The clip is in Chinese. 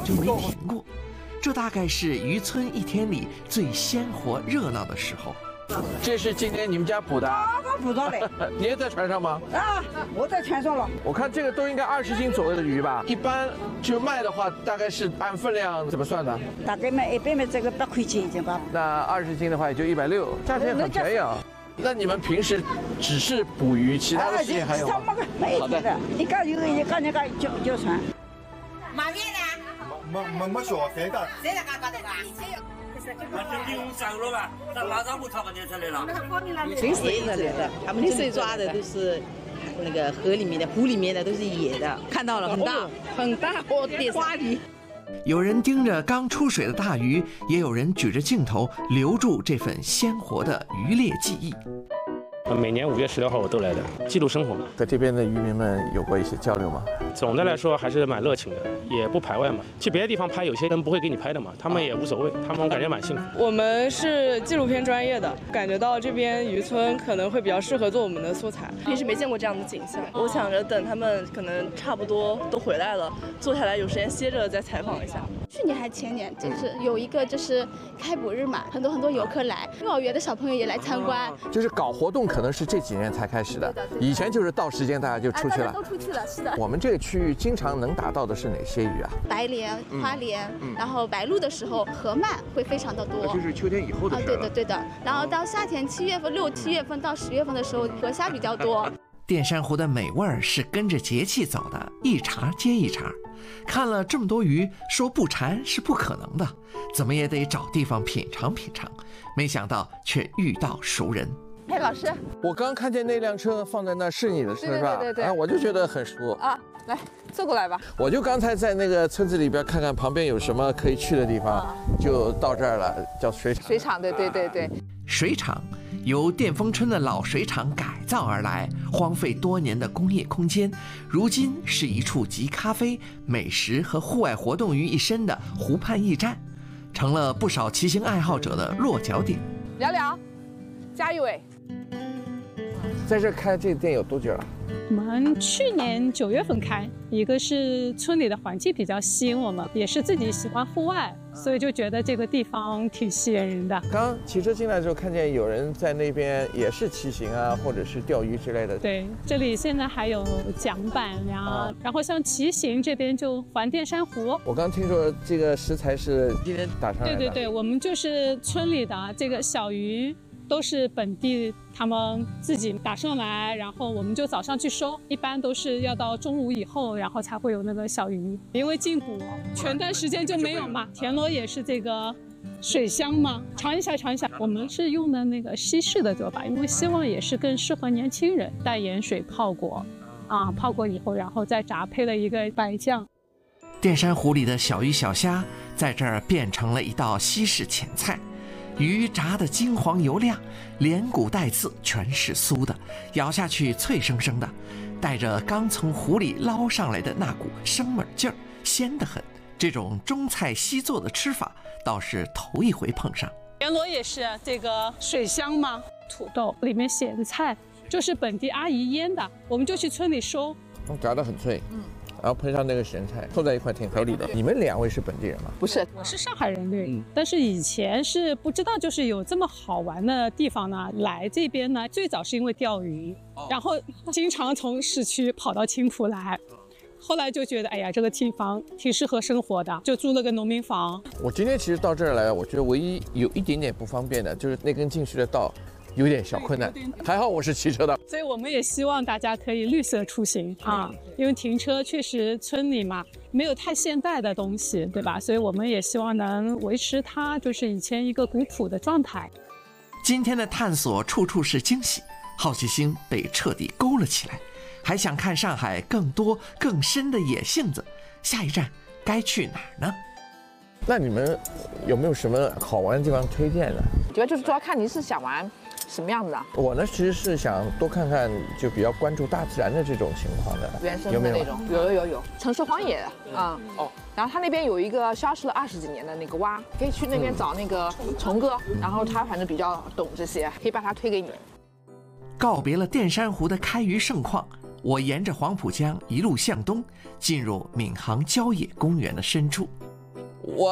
就没停过。这大概是渔村一天里最鲜活热闹的时候。 这是今天你们家捕的？ 刚捕到的。 你也在船上吗？ 啊，我在船上了。 我看这个都应该20斤左右的鱼吧？一般就卖的话，大概是按分量怎么算的？ 大概卖一般卖这个8块钱一斤吧。 那20斤的话也就160，价钱很便宜啊。那你们平时只是捕鱼，其他的事情还有吗？ 好的。你讲有一个那个叫船。 买面的？ 没说谁的？ 谁来搞的吧？ 纯野的来的，他们这里抓的都是那个河里面的、湖里面的，都是野的。看到了，很大，很大，哦，点花鱼。 有人盯着刚出水的大鱼，也有人举着镜头留住这份鲜活的渔猎记忆。 每年5月16号我都来的，记录生活。 和这边的渔民们有过一些交流吗？ 总的来说还是蛮热情的，也不排外嘛。去别的地方拍，有些人不会给你拍的嘛，他们也无所谓，他们感觉蛮幸福。 我们是纪录片专业的，感觉到这边渔村可能会比较适合做我们的素材。平时没见过这样的景象，我想着等他们可能差不多都回来了，坐下来有时间歇着再采访一下。 去年还前年，就是有一个就是开捕日嘛，很多游客来，幼儿园的小朋友也来参观。 就是搞活动可能是这几年才开始的，以前就是到时间大家就出去了。 都出去了，是的。 我们这个区域经常能打到的是哪些鱼啊？ 白鲢、花鲢，然后白鹭的时候河鳗会非常的多。 就是秋天以后的事了。 对的。然后到夏天7月份、6、7月份到10月份的时候，河虾比较多。 淀山湖的美味儿是跟着节气走的，一茬接一茬。看了这么多鱼，说不馋是不可能的，怎么也得找地方品尝品尝。没想到却遇到熟人。 哎，老师， 我刚看见那辆车放在那是你的车是吧？ 对。 哎，我就觉得很熟啊，来坐过来吧。 我就刚才在那个村子里边看看旁边有什么可以去的地方，就到这儿了，叫水厂。 水厂，对。 水厂由淀丰村的老水厂改造而来，荒废多年的工业空间，如今是一处集咖啡、美食和户外活动于一身的湖畔驿站，成了不少骑行爱好者的落脚点。 聊，加一位。 在这开这个店有多久了？ 我们去年9月份开，一个是村里的环境比较吸引我们，也是自己喜欢户外，所以就觉得这个地方挺吸引人的。 刚骑车进来的时候，看见有人在那边也是骑行啊，或者是钓鱼之类的。 对，这里现在还有桨板呀，然后像骑行这边就环淀山湖。 我刚听说这个食材是今天打上来的。 对，我们就是村里的这个小鱼。都是本地他们自己打上来，然后我们就早上去收，一般都是要到中午以后，然后才会有那个小鱼。因为禁捕，全段时间就没有嘛。田螺也是这个水乡嘛，尝一下。我们是用的那个西式的做法，因为希望也是更适合年轻人，淡盐水泡过，泡过以后，然后再炸，配了一个白酱。 淀山湖里的小鱼小虾在这儿变成了一道西式前菜。鱼炸得金黄油亮，连骨带刺全是酥的，咬下去脆生生的，带着刚从湖里捞上来的那股生猛劲儿，鲜得很。这种中菜西做的吃法倒是头一回碰上。 田螺也是这个水乡嘛，土豆里面写的菜就是本地阿姨腌的，我们就去村里收。 炸得很脆，然后配上那个咸菜，凑在一块挺合理的。你们2位是本地人吗？ 不是， 我是上海人对，但是以前是不知道就是有这么好玩的地方呢。来这边呢，最早是因为钓鱼，然后经常从市区跑到青浦来，后来就觉得哎呀，这个地方挺适合生活的，就租了个农民房。 我今天其实到这儿来，我觉得唯一有一点点不方便的就是那根进去的道。有点小困难，还好我是骑车的， 所以我们也希望大家可以绿色出行因为停车确实村里嘛没有太现代的东西，对吧？所以我们也希望能维持它就是以前一个古朴的状态。 今天的探索处处是惊喜，好奇心被彻底勾了起来，还想看上海更多更深的野性子，下一站该去哪儿呢？ 那你们有没有什么好玩的地方推荐的？ 主要就是主要看你是想玩什么样子的。 我呢其实是想多看看，就比较关注大自然的这种情况的， 原生的那种。有城市荒野然后他那边有一个消失了20几年的那个蛙，可以去那边找那个虫哥，然后他反正比较懂这些，可以把他推给你。 告别了淀山湖的开渔盛况，我沿着黄浦江一路向东，进入闵行郊野公园的深处。 我